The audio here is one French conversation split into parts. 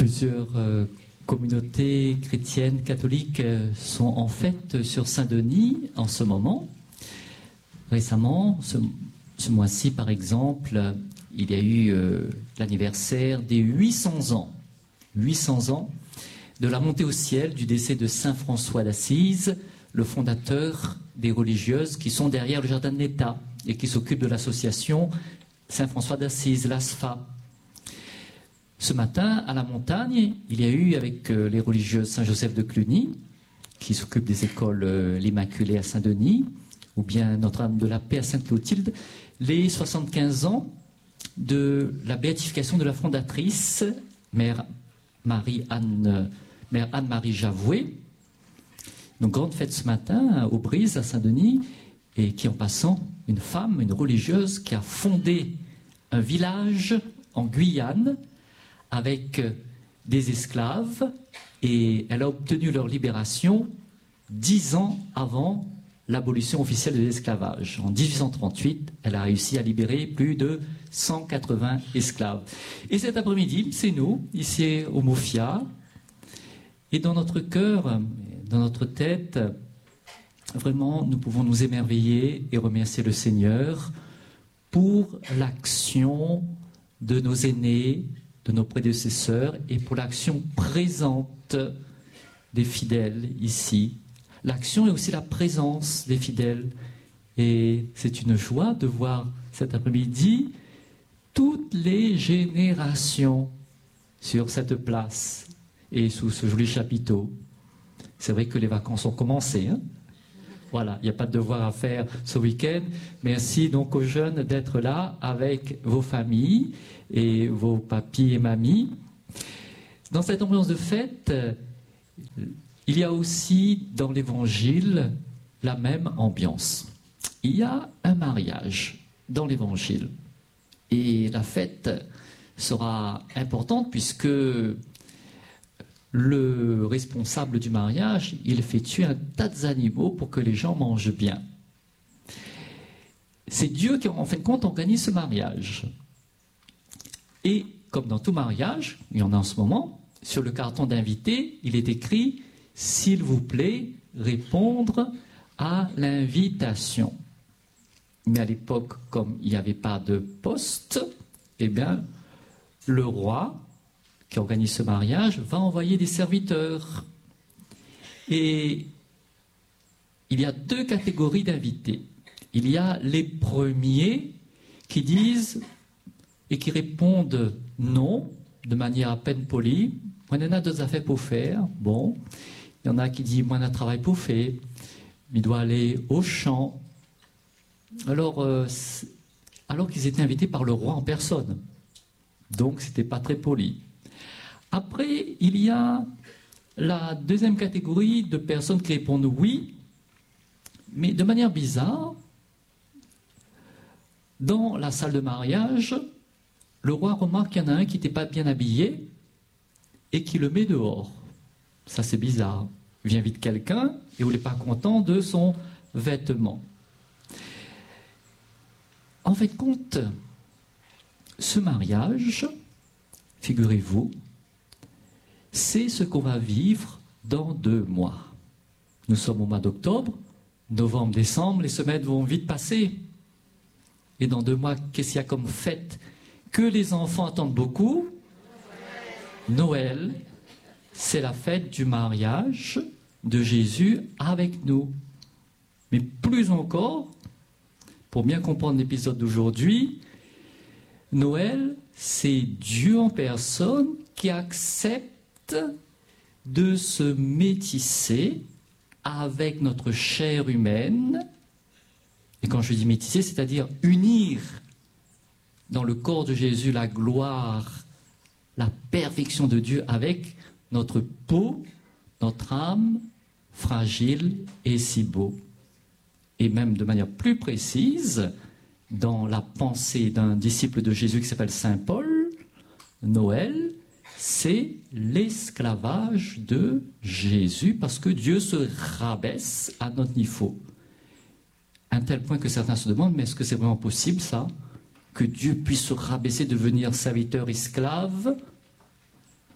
Plusieurs communautés chrétiennes, catholiques sont en fête sur Saint-Denis en ce moment. Récemment, ce mois-ci par exemple, il y a eu l'anniversaire des 800 ans de la montée au ciel du décès de Saint François d'Assise, le fondateur des religieuses qui sont derrière le Jardin de l'État et qui s'occupent de l'association Saint François d'Assise, l'ASFA. Ce matin, à la montagne, il y a eu avec les religieuses Saint-Joseph de Cluny, qui s'occupent des écoles l'Immaculée à Saint-Denis, ou bien Notre-Dame de la Paix à Sainte-Clotilde, les 75 ans de la béatification de la fondatrice, Mère Anne-Marie Javoué. Donc, grande fête ce matin aux Brises à Saint-Denis, et qui en passant, une femme, une religieuse, qui a fondé un village en Guyane avec des esclaves, et elle a obtenu leur libération 10 ans avant l'abolition officielle de l'esclavage. En 1838, elle a réussi à libérer plus de 180 esclaves. Et cet après-midi, c'est nous, ici au Mofia, et dans notre cœur, dans notre tête, vraiment, nous pouvons nous émerveiller et remercier le Seigneur pour l'action de nos aînés, de nos prédécesseurs, et pour l'action présente des fidèles ici. L'action et aussi la présence des fidèles. Et c'est une joie de voir cet après-midi toutes les générations sur cette place et sous ce joli chapiteau. C'est vrai que les vacances ont commencé, hein? Voilà, il n'y a pas de devoir à faire ce week-end. Merci donc aux jeunes d'être là avec vos familles et vos papis et mamies. Dans cette ambiance de fête, il y a aussi dans l'Évangile la même ambiance. Il y a un mariage dans l'Évangile. Et la fête sera importante puisque le responsable du mariage, il fait tuer un tas d'animaux pour que les gens mangent bien. C'est Dieu qui, en fin de compte, organise ce mariage. Et comme dans tout mariage, il y en a en ce moment, sur le carton d'invité, il est écrit « S'il vous plaît, répondre à l'invitation ». Mais à l'époque, comme il n'y avait pas de poste, eh bien, le roi qui organise ce mariage va envoyer des serviteurs. Et il y a 2 catégories d'invités. Il y a les premiers qui disent et qui répondent non, de manière à peine polie. Moi, il y en a 2 affaires pour faire. Bon. Il y en a qui disent, moi, il y a un travail pour faire. Il doit aller au champ. Alors qu'ils étaient invités par le roi en personne. Donc, ce n'était pas très poli. Après, il y a la deuxième catégorie de personnes qui répondent oui, mais de manière bizarre, dans la salle de mariage, le roi remarque qu'il y en a un qui n'était pas bien habillé et qui le met dehors. Ça, c'est bizarre. Il invite quelqu'un et il n'est pas content de son vêtement. En fin de compte, ce mariage, figurez-vous, c'est ce qu'on va vivre dans 2 mois. Nous sommes au mois d'octobre, novembre, décembre, les semaines vont vite passer. Et dans 2 mois, qu'est-ce qu'il y a comme fête que les enfants attendent beaucoup? Noël, c'est la fête du mariage de Jésus avec nous. Mais plus encore, pour bien comprendre l'épisode d'aujourd'hui, Noël, c'est Dieu en personne qui accepte de se métisser avec notre chair humaine. Et quand je dis métisser, c'est-à-dire unir dans le corps de Jésus la gloire, la perfection de Dieu avec notre peau, notre âme fragile et si beau. Et même de manière plus précise, dans la pensée d'un disciple de Jésus qui s'appelle Saint Paul, Noël, c'est l'esclavage de Jésus parce que Dieu se rabaisse à notre niveau. À un tel point que certains se demandent, mais est-ce que c'est vraiment possible ça? Que Dieu puisse se rabaisser, devenir serviteur esclave?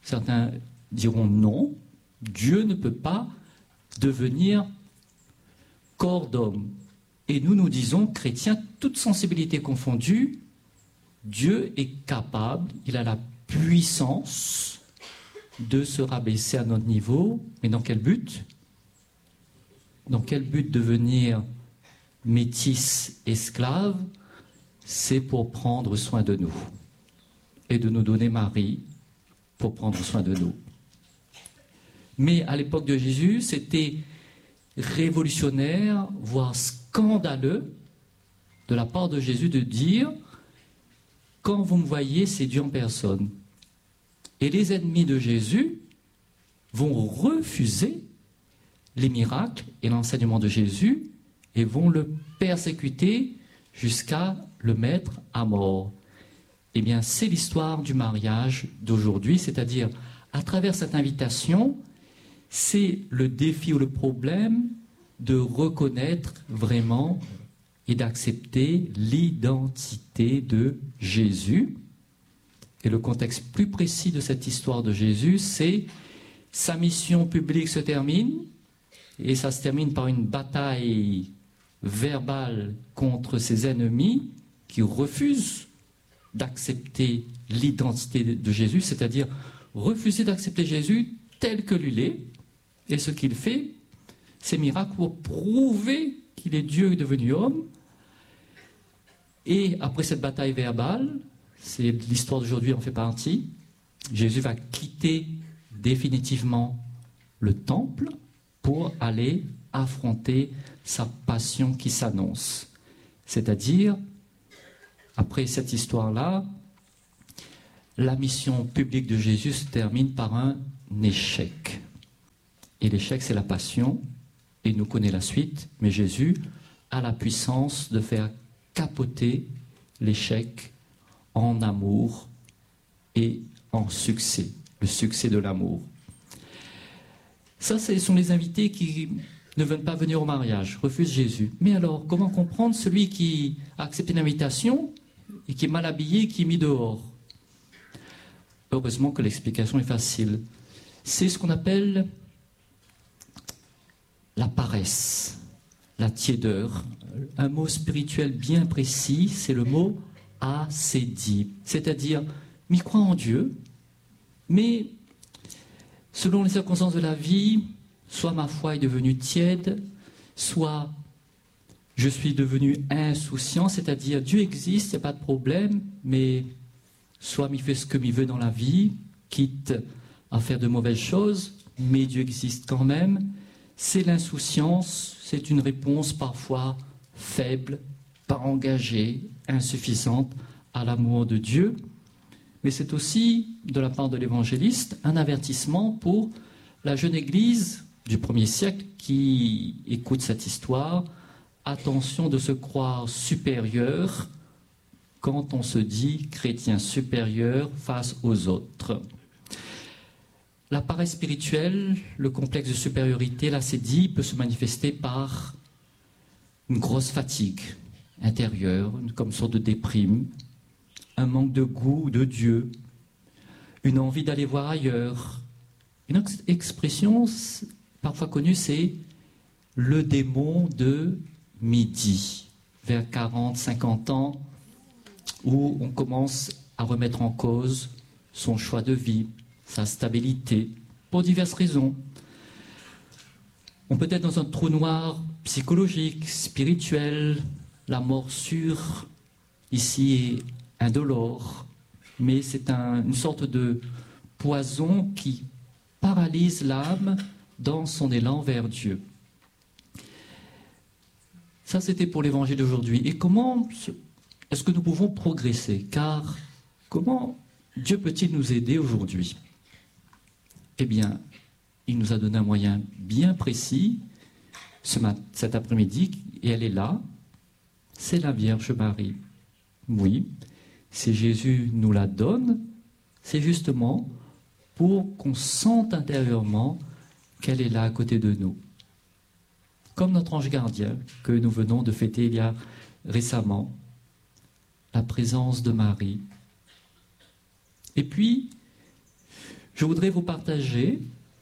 Certains diront non, Dieu ne peut pas devenir corps d'homme. Et nous disons, chrétiens, toute sensibilité confondue, Dieu est capable, il a la puissance de se rabaisser à notre niveau. Mais dans quel but? Dans quel but devenir métis, esclave? C'est pour prendre soin de nous et de nous donner Marie pour prendre soin de nous. Mais à l'époque de Jésus, c'était révolutionnaire, voire scandaleux de la part de Jésus de dire « Quand vous me voyez, c'est Dieu en personne ». Et les ennemis de Jésus vont refuser les miracles et l'enseignement de Jésus et vont le persécuter jusqu'à le mettre à mort. Eh bien, c'est l'histoire du mariage d'aujourd'hui, c'est-à-dire, à travers cette invitation, c'est le défi ou le problème de reconnaître vraiment et d'accepter l'identité de Jésus. Et le contexte plus précis de cette histoire de Jésus, c'est sa mission publique se termine, et ça se termine par une bataille verbale contre ses ennemis qui refusent d'accepter l'identité de Jésus, c'est-à-dire refuser d'accepter Jésus tel que lui est. Et ce qu'il fait, c'est miracle pour prouver qu'il est Dieu devenu homme. Et après cette bataille verbale, c'est l'histoire d'aujourd'hui en fait partie, Jésus va quitter définitivement le temple pour aller affronter sa passion qui s'annonce. C'est-à-dire, après cette histoire-là, la mission publique de Jésus se termine par un échec. Et l'échec, c'est la passion, et nous connaissons la suite, mais Jésus a la puissance de faire capoter l'échec en amour et en succès, le succès de l'amour. Ça, ce sont les invités qui ne veulent pas venir au mariage, refusent Jésus. Mais alors, comment comprendre celui qui a accepté l'invitation et qui est mal habillé, qui est mis dehors? Heureusement que l'explication est facile. C'est ce qu'on appelle la paresse, la tiédeur. Un mot spirituel bien précis, c'est le mot assédie, c'est-à-dire, m'y crois en Dieu, mais selon les circonstances de la vie, soit ma foi est devenue tiède, soit je suis devenu insouciant, c'est-à-dire Dieu existe, il n'y a pas de problème, mais soit il fait ce que il veut dans la vie, quitte à faire de mauvaises choses, mais Dieu existe quand même. C'est l'insouciance, c'est une réponse parfois faible, pas engagée, insuffisante à l'amour de Dieu. Mais c'est aussi, de la part de l'évangéliste, un avertissement pour la jeune Église du 1er siècle qui écoute cette histoire. Attention de se croire supérieur quand on se dit chrétien supérieur face aux autres. La paresse spirituelle, le complexe de supériorité, l'assédie, peut se manifester par une grosse fatigue intérieure, comme une sorte de déprime, un manque de goût de Dieu, une envie d'aller voir ailleurs. Une autre expression parfois connue, c'est le démon de midi, vers 40, 50 ans, où on commence à remettre en cause son choix de vie, sa stabilité, pour diverses raisons. On peut être dans un trou noir psychologique, spirituel, la mort sûre, ici, est indolore, mais c'est une sorte de poison qui paralyse l'âme dans son élan vers Dieu. Ça, c'était pour l'évangile d'aujourd'hui. Et comment est-ce que nous pouvons progresser? Car comment Dieu peut-il nous aider aujourd'hui? Eh bien, il nous a donné un moyen bien précis cet après-midi, et elle est là, c'est la Vierge Marie. Oui, si Jésus nous la donne, c'est justement pour qu'on sente intérieurement qu'elle est là à côté de nous. Comme notre ange gardien que nous venons de fêter il y a récemment, la présence de Marie. Et puis, je voudrais vous partager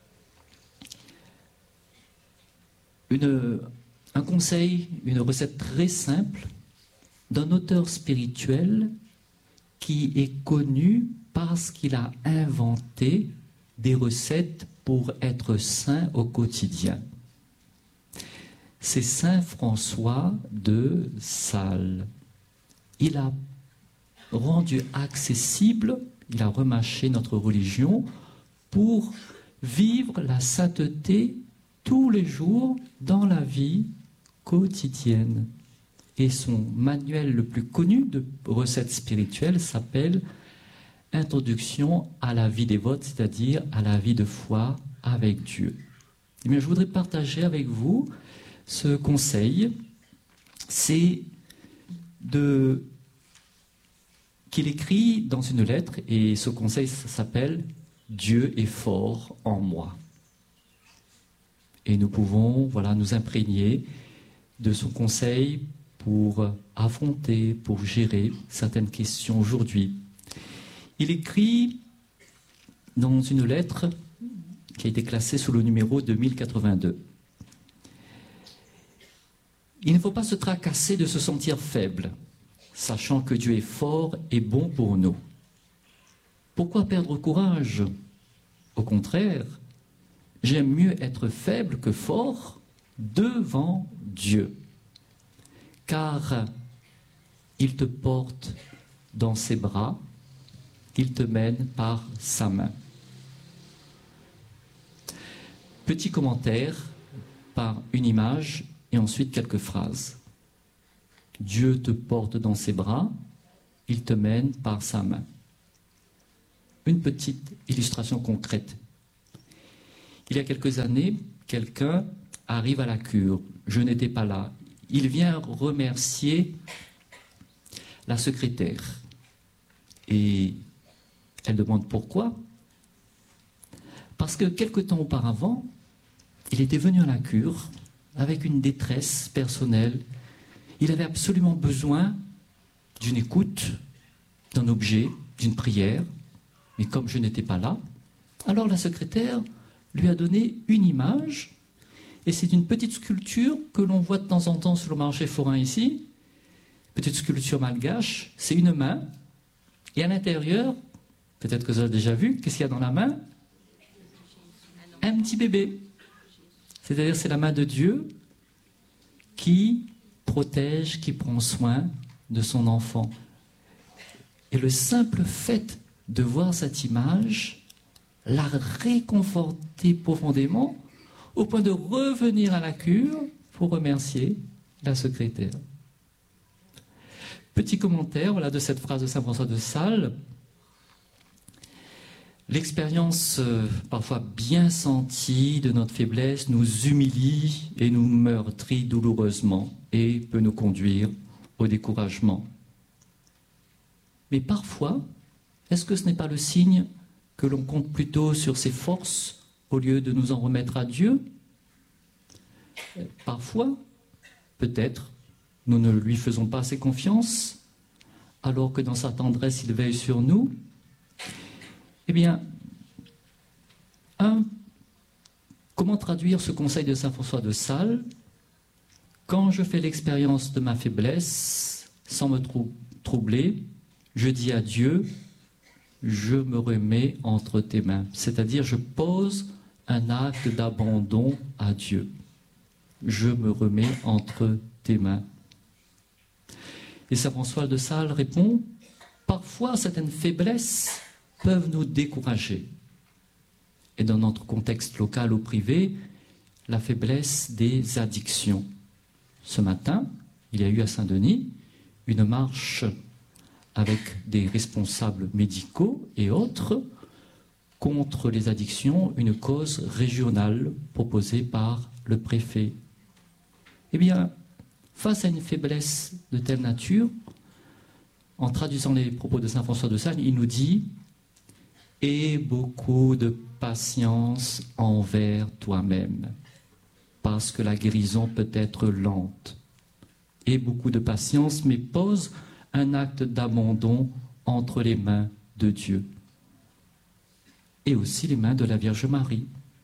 un conseil, une recette très simple d'un auteur spirituel qui est connu parce qu'il a inventé des recettes pour être saint au quotidien. C'est Saint François de Sales. Il a rendu accessible, il a remâché notre religion pour vivre la sainteté tous les jours dans la vie quotidienne. Et son manuel le plus connu de recettes spirituelles s'appelle Introduction à la vie dévote, c'est-à-dire à la vie de foi avec Dieu. Eh bien, je voudrais partager avec vous ce conseil, c'est qu'il écrit dans une lettre, et ce conseil s'appelle « Dieu est fort en moi ». Et nous pouvons nous imprégner de son conseil pour affronter, pour gérer certaines questions aujourd'hui. Il écrit dans une lettre qui a été classée sous le numéro 2082. Il ne faut pas se tracasser de se sentir faible, sachant que Dieu est fort et bon pour nous. Pourquoi perdre courage? Au contraire, j'aime mieux être faible que fort devant Dieu, car il te porte dans ses bras, il te mène par sa main. Petit commentaire par une image et ensuite quelques phrases. Dieu te porte dans ses bras, il te mène par sa main. Une petite illustration concrète. Il y a quelques années, quelqu'un arrive à la cure. Je n'étais pas là. Il vient remercier la secrétaire. Et elle demande pourquoi. Parce que quelque temps auparavant, il était venu à la cure avec une détresse personnelle. Il avait absolument besoin d'une écoute, d'un objet, d'une prière. Mais comme je n'étais pas là, alors la secrétaire lui a donné une image. Et c'est une petite sculpture que l'on voit de temps en temps sur le marché forain ici. Petite sculpture malgache. C'est une main. Et à l'intérieur, peut-être que vous avez déjà vu, qu'est-ce qu'il y a dans la main? Un petit bébé. C'est-à-dire c'est la main de Dieu qui protège, qui prend soin de son enfant. Et le simple fait de voir cette image l'a réconforté profondément au point de revenir à la cure pour remercier la secrétaire. Petit commentaire de cette phrase de Saint François de Sales. L'expérience parfois bien sentie de notre faiblesse nous humilie et nous meurtrit douloureusement et peut nous conduire au découragement. Mais parfois, est-ce que ce n'est pas le signe que l'on compte plutôt sur ses forces au lieu de nous en remettre à Dieu? Parfois, peut-être, nous ne lui faisons pas assez confiance, alors que dans sa tendresse, il veille sur nous. Eh bien, comment traduire ce conseil de Saint François de Sales? Quand je fais l'expérience de ma faiblesse, sans me troubler, je dis à Dieu, je me remets entre tes mains. C'est-à-dire, je pose un acte d'abandon à Dieu. Je me remets entre tes mains. Et Saint François de Sales répond, parfois certaines faiblesses peuvent nous décourager. Et dans notre contexte local ou privé, la faiblesse des addictions. Ce matin, il y a eu à Saint-Denis une marche avec des responsables médicaux et autres contre les addictions, une cause régionale proposée par le préfet. Eh bien, face à une faiblesse de telle nature, en traduisant les propos de Saint François de Sales, il nous dit « Aie beaucoup de patience envers toi-même, parce que la guérison peut être lente. Aie beaucoup de patience, mais pose un acte d'abandon entre les mains de Dieu. » et aussi les mains de la Vierge Marie.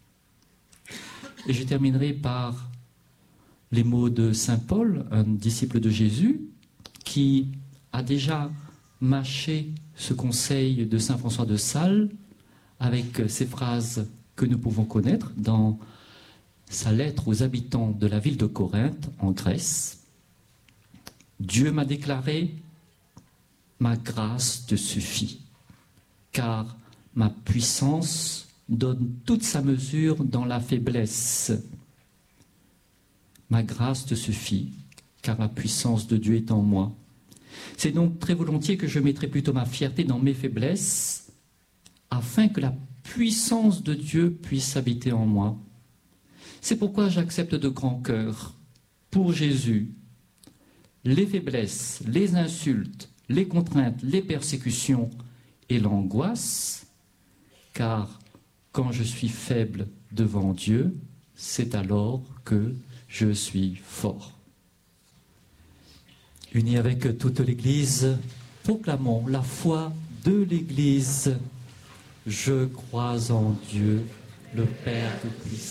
Et je terminerai par les mots de saint Paul, un disciple de Jésus, qui a déjà mâché ce conseil de saint François de Sales avec ces phrases que nous pouvons connaître dans sa lettre aux habitants de la ville de Corinthe, en Grèce. « Dieu m'a déclaré, ma grâce te suffit, car ma puissance donne toute sa mesure dans la faiblesse. Ma grâce te suffit, car la puissance de Dieu est en moi. » C'est donc très volontiers que je mettrai plutôt ma fierté dans mes faiblesses, afin que la puissance de Dieu puisse habiter en moi. C'est pourquoi j'accepte de grand cœur, pour Jésus, les faiblesses, les insultes, les contraintes, les persécutions et l'angoisse, car quand je suis faible devant Dieu, c'est alors que je suis fort. Unis avec toute l'Église, proclamons la foi de l'Église. Je crois en Dieu, le Père Tout-Puissant,